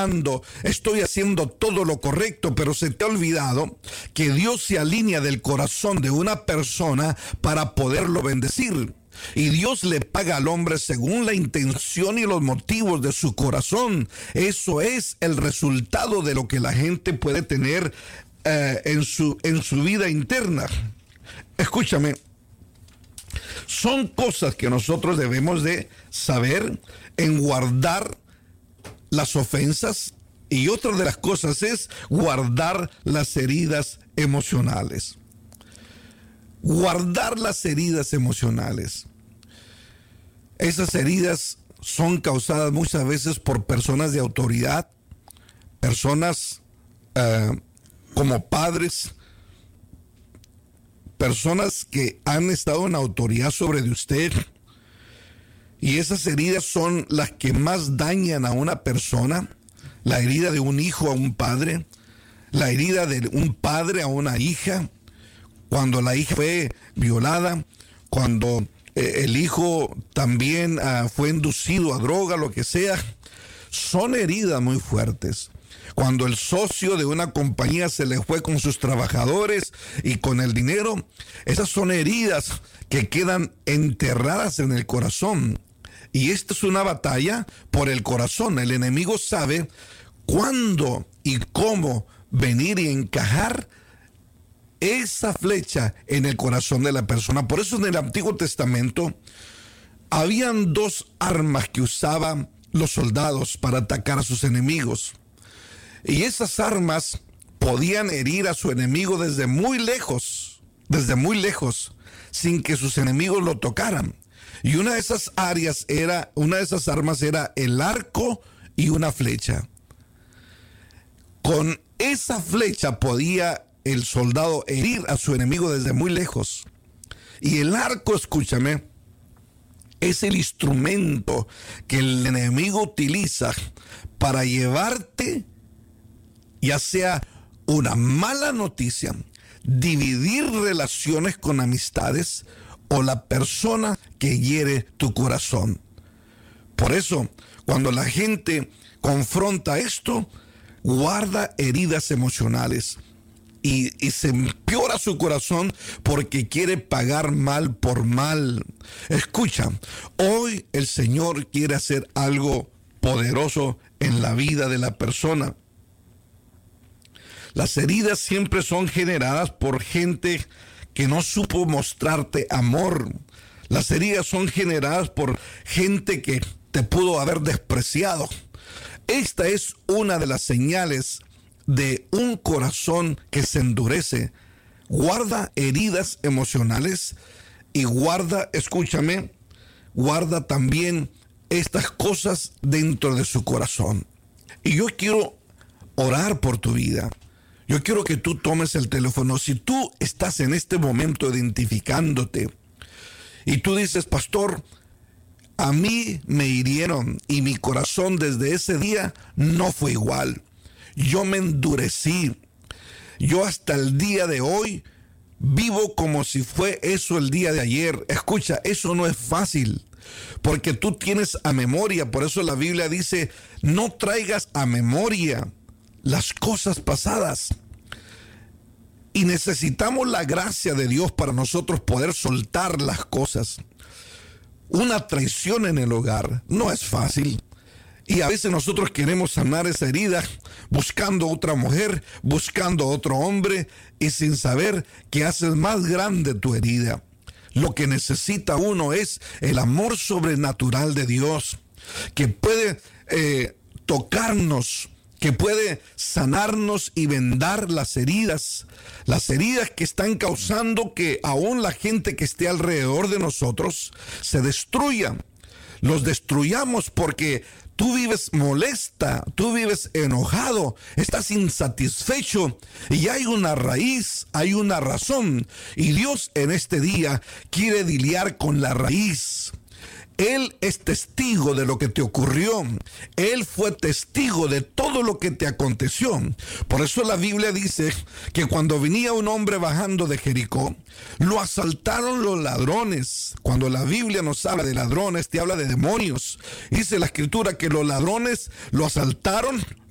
orando, estoy haciendo todo lo correcto, pero se te ha olvidado que Dios se alinea del corazón de una persona para poderlo bendecir. Y Dios le paga al hombre según la intención y los motivos de su corazón. Eso es el resultado de lo que la gente puede tener en su vida interna. Escúchame, son cosas que nosotros debemos de saber en guardar las ofensas, y otra de las cosas es guardar las heridas emocionales. Guardar las heridas emocionales. Esas heridas son causadas muchas veces por personas de autoridad, personas como padres, personas que han estado en autoridad sobre de usted. Y esas heridas son las que más dañan a una persona. La herida de un hijo a un padre, la herida de un padre a una hija, cuando la hija fue violada, cuando el hijo también fue inducido a droga, lo que sea. Son heridas muy fuertes. Cuando el socio de una compañía se le fue con sus trabajadores y con el dinero, esas son heridas que quedan enterradas en el corazón. Y esta es una batalla por el corazón. El enemigo sabe cuándo y cómo venir y encajar esa flecha en el corazón de la persona. Por eso en el Antiguo Testamento habían dos armas que usaban los soldados para atacar a sus enemigos. Y esas armas podían herir a su enemigo desde muy lejos, sin que sus enemigos lo tocaran. Y una de esas armas era el arco y una flecha. Con esa flecha podía el soldado herir a su enemigo desde muy lejos. Y el arco, escúchame, es el instrumento que el enemigo utiliza para llevarte, ya sea una mala noticia, dividir relaciones con amistades o la persona que hiere tu corazón. Por eso, cuando la gente confronta esto, guarda heridas emocionales y se empeora su corazón porque quiere pagar mal por mal. Escucha, hoy el Señor quiere hacer algo poderoso en la vida de la persona. Las heridas siempre son generadas por gente que no supo mostrarte amor. Las heridas son generadas por gente que te pudo haber despreciado. Esta es una de las señales de un corazón que se endurece. Guarda heridas emocionales y guarda, escúchame, guarda también estas cosas dentro de su corazón. Y yo quiero orar por tu vida. Yo quiero que tú tomes el teléfono. Si tú estás en este momento identificándote y tú dices, pastor, a mí me hirieron y mi corazón desde ese día no fue igual. Yo me endurecí. Yo hasta el día de hoy vivo como si fue eso el día de ayer. Escucha, eso no es fácil, porque tú tienes a memoria. Por eso la Biblia dice, no traigas a memoria las cosas pasadas. Y necesitamos la gracia de Dios para nosotros poder soltar las cosas. Una traición en el hogar no es fácil. Y a veces nosotros queremos sanar esa herida buscando otra mujer, buscando otro hombre, y sin saber que haces más grande tu herida. Lo que necesita uno es el amor sobrenatural de Dios, que puede tocarnos, que puede sanarnos y vendar las heridas que están causando que aún la gente que esté alrededor de nosotros se destruya. Los destruyamos porque tú vives molesta, tú vives enojado, estás insatisfecho y hay una raíz, hay una razón. Y Dios en este día quiere lidiar con la raíz. Él es testigo de lo que te ocurrió. Él fue testigo de todo lo que te aconteció. Por eso la Biblia dice que cuando venía un hombre bajando de Jericó, lo asaltaron los ladrones. Cuando la Biblia nos habla de ladrones, te habla de demonios. Dice la Escritura que los ladrones lo asaltaron,